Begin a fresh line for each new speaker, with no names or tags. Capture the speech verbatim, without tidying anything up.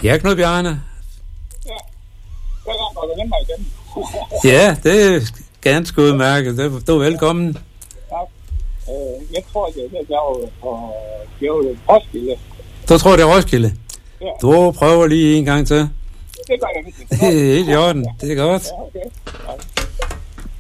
Ja, Knud Bjarne.
Ja, så er der nemmere igen.
Ja, det er ganske udmærket. Du er velkommen.
Tak. Øh, jeg tror, det er det, der var på Djævle Roskilde.
Du tror, det er Roskilde?
Ja.
Du prøver lige en gang til.
Det gør jeg ikke.
Det er helt i orden. Det er godt.
Ja, okay. Ja.